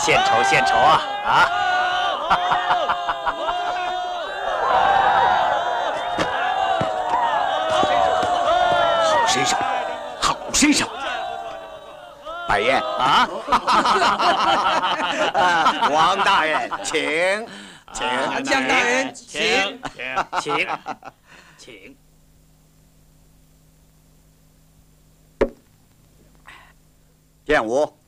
献丑献丑啊啊！ 好先生，好先生，摆宴啊！王大人，请。 请江大人，请。 建武，